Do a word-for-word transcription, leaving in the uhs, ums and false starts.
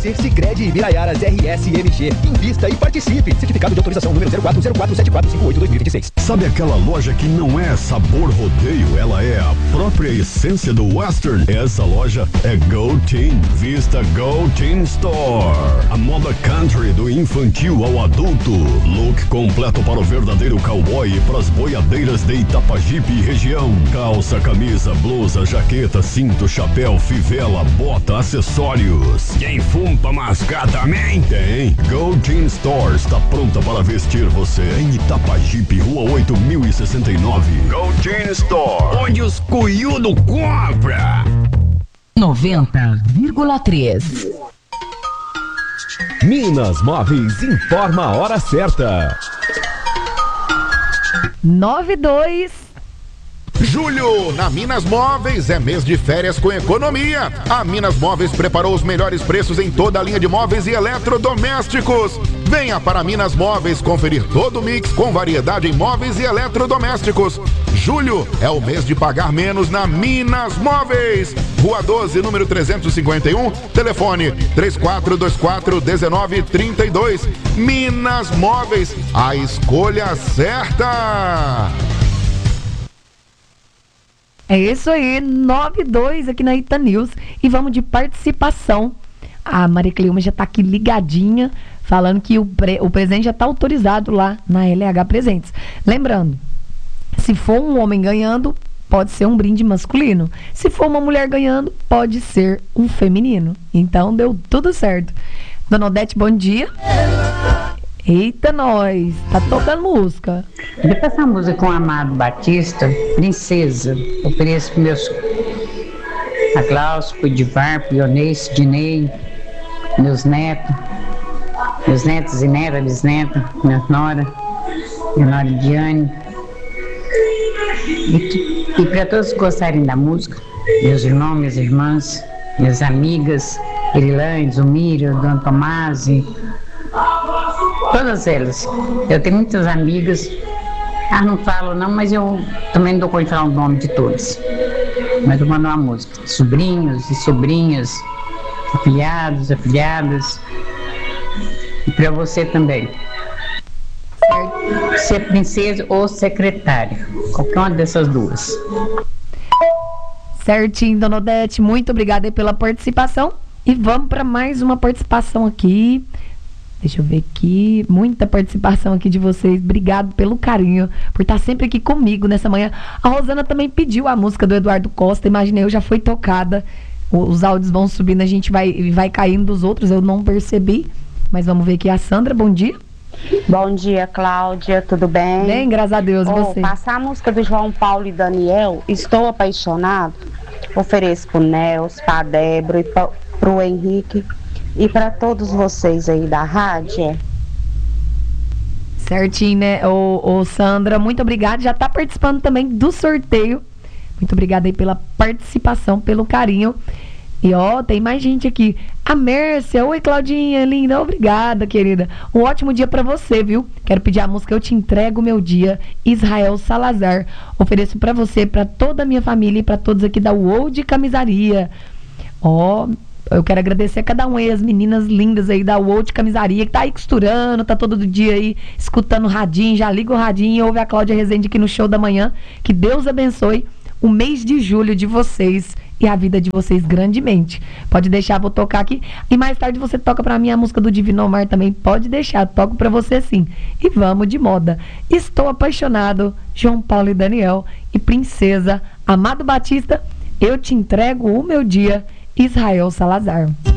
Sicredi Ibiraiaras R S M G. Invista e participe. Certificado de autorização número zero quatro zero quatro sete quatro cinco oito dois mil e vinte e seis. Sabe aquela loja que não é sabor rodeio? Ela é a própria essência do Western. Essa loja é Go Teen. Vista Go Teen Store. A moda country do infantil ao adulto. Look completo para o verdadeiro cowboy e para as boiadeiras de Itapajipe e região. Calça, camisa, blusa, jaqueta, cinto, chapéu, fivela, bota, acessórios. Quem fuma pra mascar também? Tem. Go Teen Store está pronta para vestir você em Itapajipe, Rua oito mil e sessenta e nove. Go Teen Store, onde os cuiudo compra. noventa vírgula três. Minas Móveis informa a hora certa. nove e dois. Julho, na Minas Móveis, é mês de férias com economia. A Minas Móveis preparou os melhores preços em toda a linha de móveis e eletrodomésticos. Venha para Minas Móveis conferir todo o mix com variedade em móveis e eletrodomésticos. Julho é o mês de pagar menos na Minas Móveis. Rua doze, número trezentos e cinquenta e um, telefone três quatro dois quatro um nove três dois. Minas Móveis, a escolha certa. É isso aí, nove e dois aqui na Ita News. E vamos de participação. A Maria Cleuma já tá aqui ligadinha, falando que o, pre, o presente já tá autorizado lá na L H Presentes. Lembrando, se for um homem ganhando, pode ser um brinde masculino. Se for uma mulher ganhando, pode ser um feminino. Então deu tudo certo. Dona Odete, bom dia. Eita, nós, tá tocando música. Vou passar música com o Amado Batista, Princesa. Ofereço para meus a Glaucio, pro Edivar, pro Ionês, Dinei, meus netos, meus netos e neta, bisneta, minha nora, minha nora Diane. E, e para todos que gostarem da música, meus irmãos, minhas irmãs, minhas amigas, Irilane, Zumira, Dona Tomasi, todas elas. Eu tenho muitas amigas. Ah, não falo não, mas eu também não dou conta de falar o nome de todos. Mas eu mando uma música. Sobrinhos e sobrinhas, afilhados, afilhadas. E para você também. Certo. Ser princesa ou secretária. Qualquer uma dessas duas. Certinho, Dona Odete. Muito obrigada aí pela participação. E vamos para mais uma participação aqui. Deixa eu ver aqui, muita participação aqui de vocês. Obrigado pelo carinho, por estar sempre aqui comigo nessa manhã. A Rosana também pediu a música do Eduardo Costa, imaginei, eu já foi tocada. Os áudios vão subindo, a gente vai, vai caindo dos outros, eu não percebi. Mas vamos ver aqui a Sandra, bom dia. Bom dia, Cláudia, tudo bem? Bem, graças a Deus, e oh, você? Passar a música do João Paulo e Daniel, Estou Apaixonado, ofereço pro Nelson, pra Débora e pra, pro Henrique. E para todos vocês aí da rádio. Certinho, né? Ô, ô Sandra, muito obrigada. Já tá participando também do sorteio. Muito obrigada aí pela participação, pelo carinho. E ó, tem mais gente aqui. A Mércia, oi Claudinha, linda, obrigada, querida. Um ótimo dia pra você, viu? Quero pedir a música Eu Te Entrego Meu Dia, Israel Salazar. Ofereço pra você, pra toda a minha família e pra todos aqui da World Camisaria. Ó, eu quero agradecer a cada uma aí, as meninas lindas aí da World Camisaria, que tá aí costurando, tá todo dia aí escutando o radinho, já liga o radinho e ouve a Cláudia Rezende aqui no Show da Manhã. Que Deus abençoe o mês de julho de vocês e a vida de vocês grandemente. Pode deixar, vou tocar aqui. E mais tarde você toca pra mim a música do Divino Omar também. Pode deixar, toco pra você sim. E vamos de moda. Estou Apaixonado, João Paulo e Daniel. E Princesa, Amado Batista, Eu Te Entrego o Meu Dia, Israel Salazar.